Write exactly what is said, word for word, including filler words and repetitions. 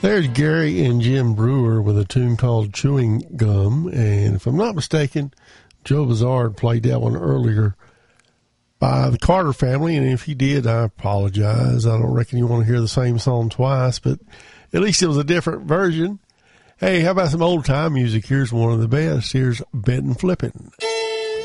There's Gary and Jim Brewer with a tune called Chewing Gum. And if I'm not mistaken, Joe Bizarre played that one earlier by the Carter family. And if he did, I apologize. I don't reckon you want to hear the same song twice, but at least it was a different version. Hey, how about some old time music? Here's one of the best. Here's Bettin' Flippin'.